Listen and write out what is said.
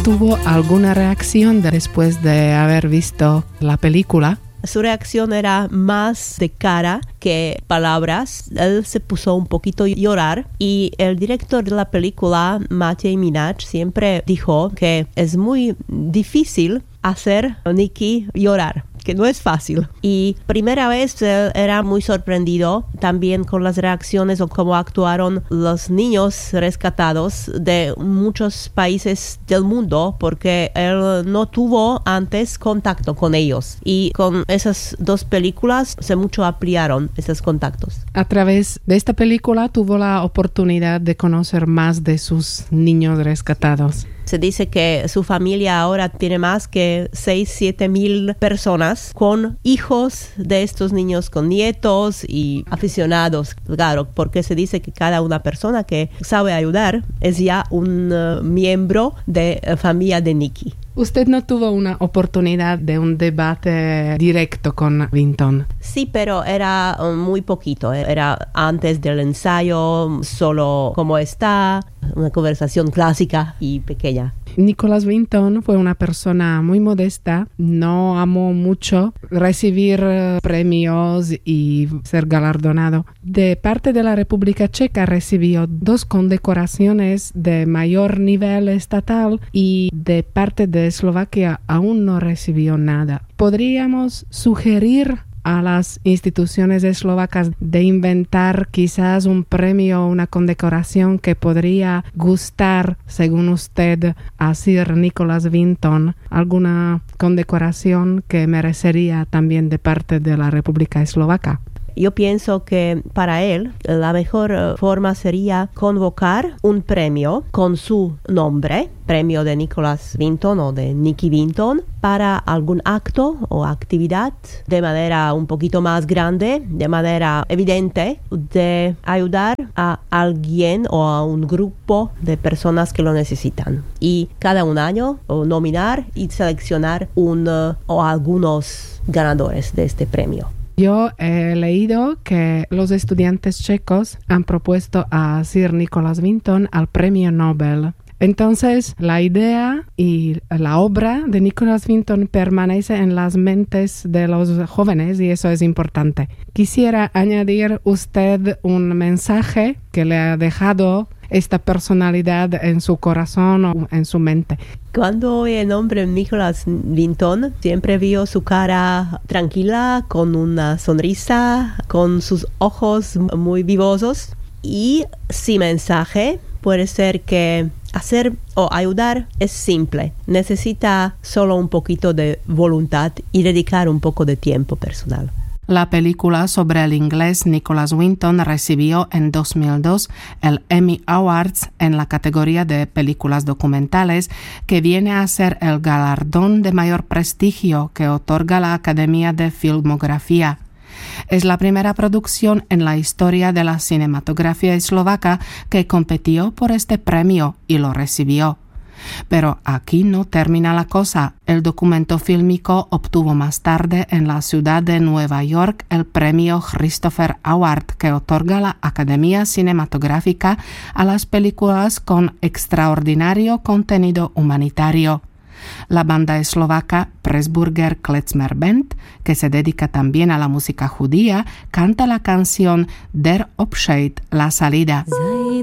¿Tuvo alguna reacción después de haber visto la película? Su reacción era más de cara que palabras. Él se puso un poquito a llorar y el director de la película, Matej Minach, siempre dijo que es muy difícil hacer a Nicky llorar, que no es fácil. Y primera vez él era muy sorprendido también con las reacciones o cómo actuaron los niños rescatados de muchos países del mundo, porque él no tuvo antes contacto con ellos. Y con esas dos películas se mucho ampliaron esos contactos. A través de esta película tuvo la oportunidad de conocer más de sus niños rescatados. Se dice que su familia ahora tiene más que 6-7 mil personas con hijos de estos niños, con nietos y aficionados, claro, porque se dice que cada una persona que sabe ayudar es ya un miembro de la familia de Nicky. ¿Usted no tuvo una oportunidad de un debate directo con Vinton? Sí, pero era muy poquito. Era antes del ensayo, solo cómo está, una conversación clásica y pequeña. Nicholas Vinton fue una persona muy modesta, no amó mucho recibir premios y ser galardonado. De parte de la República Checa recibió 2 condecoraciones de mayor nivel estatal y de parte de Eslovaquia aún no recibió nada. ¿Podríamos sugerir a las instituciones eslovacas de inventar quizás un premio o una condecoración que podría gustar, según usted, a Sir Nicholas Vinton? ¿Alguna condecoración que merecería también de parte de la República Eslovaca? Yo pienso que para él la mejor forma sería convocar un premio con su nombre, premio de Nicholas Vinton o de Nicky Vinton, para algún acto o actividad de manera un poquito más grande, de manera evidente, de ayudar a alguien o a un grupo de personas que lo necesitan. Y cada un año nominar y seleccionar o algunos ganadores de este premio. Yo he leído que los estudiantes checos han propuesto a Sir Nicholas Vinton al premio Nobel. Entonces, la idea y la obra de Nicholas Vinton permanece en las mentes de los jóvenes y eso es importante. Quisiera añadir usted un mensaje que le ha dejado esta personalidad en su corazón o en su mente. Cuando oí el nombre Nicholas Vinton, siempre vio su cara tranquila, con una sonrisa, con sus ojos muy vivosos. Y su mensaje puede ser que hacer o ayudar es simple. Necesita solo un poquito de voluntad y dedicar un poco de tiempo personal. La película sobre el inglés Nicholas Vinton recibió en 2002 el Emmy Awards en la categoría de películas documentales, que viene a ser el galardón de mayor prestigio que otorga la Academia de Filmografía. Es la primera producción en la historia de la cinematografía eslovaca que compitió por este premio y lo recibió. Pero aquí no termina la cosa. El documento fílmico obtuvo más tarde en la ciudad de Nueva York el premio Christopher Award, que otorga la Academia Cinematográfica a las películas con extraordinario contenido humanitario. La banda eslovaca Pressburger Klezmer Band, que se dedica también a la música judía, canta la canción Der Abschied, la salida.